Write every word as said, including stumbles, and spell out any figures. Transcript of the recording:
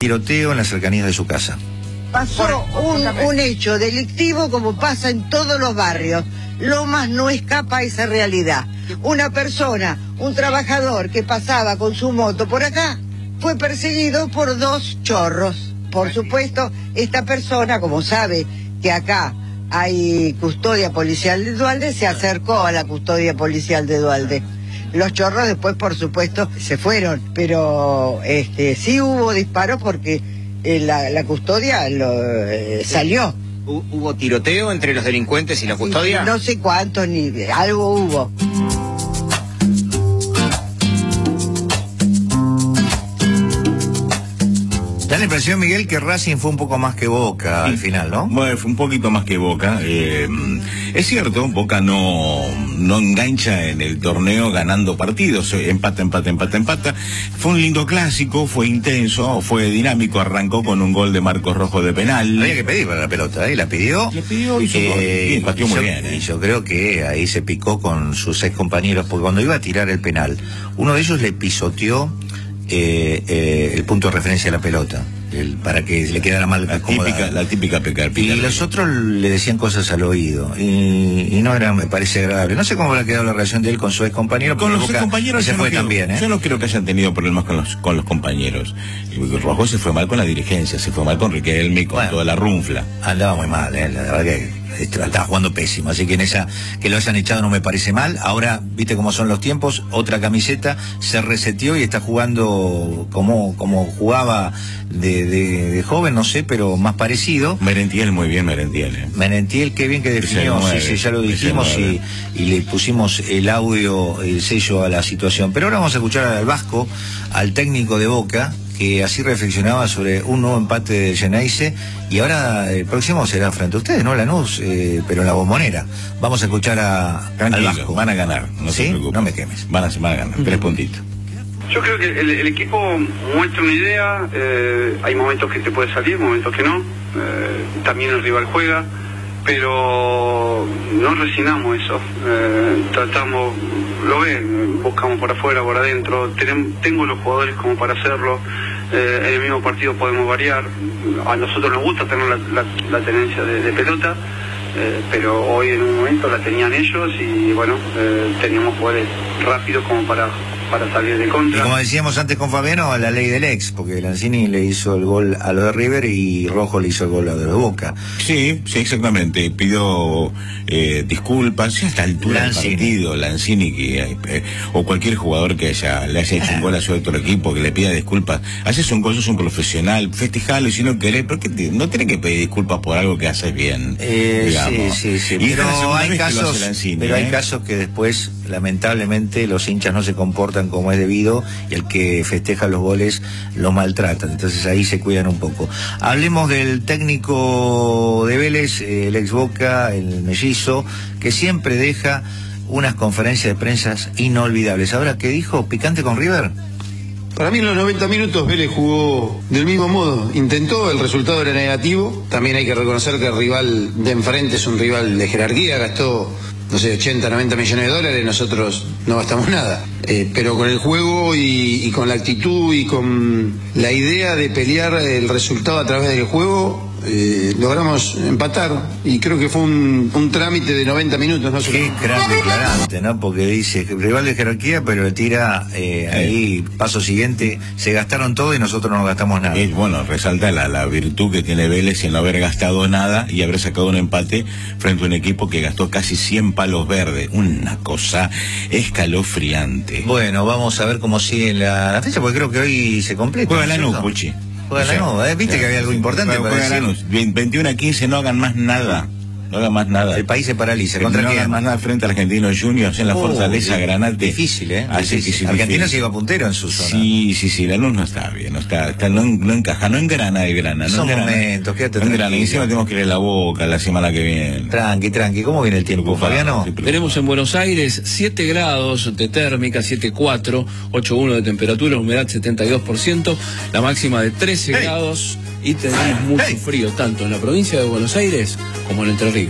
tiroteo en las cercanías de su casa. Pasó un, un hecho delictivo como pasa en todos los barrios. Lomas no escapa a esa realidad. Una persona, un trabajador que pasaba con su moto por acá, fue perseguido por dos chorros. Por supuesto, esta persona, como sabe que acá hay custodia policial de Duhalde, se acercó a la custodia policial de Duhalde. Los chorros después, por supuesto, se fueron, pero este sí hubo disparos porque eh, la, la custodia lo, eh, salió. ¿Hubo tiroteo entre los delincuentes y la custodia? No sé cuánto, ni algo hubo. Da la impresión, Miguel, que Racing fue un poco más que Boca al final, ¿no? Bueno, fue un poquito más que Boca. Eh, es cierto, Boca no, no engancha en el torneo ganando partidos. Empata, empata, empata, empata. Fue un lindo clásico, fue intenso, fue dinámico. Arrancó con un gol de Marcos Rojo de penal. Había que pedir para la pelota, ¿eh? La pidió. La pidió, hizo eh, y pateó muy yo, bien. ¿eh? Y yo creo que ahí se picó con sus ex compañeros, porque cuando iba a tirar el penal, uno de ellos le pisoteó Eh, eh, el punto de referencia a la pelota, el, para que le quedara mal la típica, la típica pecar, y los otros le decían cosas al oído y, y no era, me parece agradable. No sé cómo habrá quedado la relación de él con su ex compañero. Con los ex compañeros se yo, fue no creo, también, ¿eh? yo no creo que hayan tenido problemas con los con los compañeros. Rojo se fue mal con la dirigencia, se fue mal con Riquelme y con bueno, toda la runfla. Andaba muy mal, ¿eh? La verdad que estaba jugando pésimo, así que en esa que lo hayan echado no me parece mal. Ahora, viste cómo son los tiempos, otra camiseta, se reseteó y está jugando como, como jugaba de, de, de joven, no sé, pero más parecido. Merentiel, muy bien Merentiel. ¿eh? Merentiel, qué bien que definió, sí, sí, ya lo dijimos y, y le pusimos el audio, el sello a la situación. Pero ahora vamos a escuchar al Vasco, al técnico de Boca, que así reflexionaba sobre un nuevo empate de Geneise, y ahora el próximo será frente a ustedes, ¿no? Lanús, eh, pero en la Bombonera. Vamos a escuchar a, al Vasco. Van a ganar, no ¿Sí? se preocupen. No me quemes. Van a, van a ganar, tres puntitos. Yo creo que el, el equipo muestra una idea, eh, hay momentos que te puede salir, momentos que no, eh, también el rival juega, pero no resignamos eso, eh, tratamos, lo ven, buscamos por afuera, por adentro, tenemos, tengo los jugadores como para hacerlo, eh, en el mismo partido podemos variar, a nosotros nos gusta tener la, la, la tenencia de, de pelota, eh, pero hoy en un momento la tenían ellos y bueno, eh, teníamos jugadores rápidos como para... para salir de contra. Y como decíamos antes con Fabiano, la ley del ex, porque Lanzini le hizo el gol a lo de River y Rojo le hizo el gol a lo de Boca. Sí, sí, exactamente. Pidió eh, disculpas, sí, a esta altura Lanzini. del partido, Lanzini, que, eh, o cualquier jugador que haya, le haya hecho un gol a su otro equipo, que le pida disculpas. Haces un gol, sos un profesional, festejalo y si no querés, ¿por qué te, no tenés que pedir disculpas por algo que haces bien? Eh, sí, sí, sí. Y pero hay casos, Lanzini, pero ¿eh? hay casos que después, lamentablemente, los hinchas no se comportan como es debido y el que festeja los goles lo maltratan, entonces ahí se cuidan un poco. Hablemos del técnico de Vélez, el ex Boca, el mellizo, que siempre deja unas conferencias de prensa inolvidables. Ahora, ¿qué dijo? ¿Picante con River? Para mí en los noventa minutos Vélez jugó del mismo modo, intentó, el resultado era negativo, también hay que reconocer que el rival de enfrente es un rival de jerarquía, gastó no sé, ochenta, noventa millones de dólares, nosotros no gastamos nada. Eh, pero con el juego y, y con la actitud y con la idea de pelear el resultado a través del juego, eh, logramos empatar y creo que fue un, un trámite de noventa minutos. ¿No? Qué gran declarante, ¿no? Porque dice, rival de jerarquía, pero le tira eh, ahí, paso siguiente, se gastaron todo y nosotros no gastamos nada. Es, bueno, resalta la, la virtud que tiene Vélez en no haber gastado nada y haber sacado un empate frente a un equipo que gastó casi cien palos verdes. Una cosa escalofriante. Bueno, vamos a ver cómo sigue la, la fecha, porque creo que hoy se completa. Juega Lanús, Puchi. Juega o sea, Lanús, ¿eh? Viste que había algo importante juega, para juega decir. Lanús. veintiuno a quince, no hagan más nada. No hagan más nada. El país se paraliza. ¿Contra no quién? hagan más nada frente a Argentinos Juniors en la oh, Fortaleza Granate. Difícil, ¿eh? Así difícil. Que Argentina difícil. se iba puntero en su zona. Sí, sí, sí. Lanús no está bien. No está, está no, no encaja. No engrana de grana. No Son engrana, momentos, quédate no engrana. tranquilo. Y encima tenemos que ir a la Boca la semana que viene. Tranqui, tranqui. ¿Cómo viene el tiempo, Fabiano? Tenemos en Buenos Aires siete grados de térmica, siete coma cuatro, ocho coma uno de temperatura, humedad setenta y dos por ciento, la máxima de trece hey. grados y tenemos mucho hey. frío, tanto en la provincia de Buenos Aires como en Entre Ríos.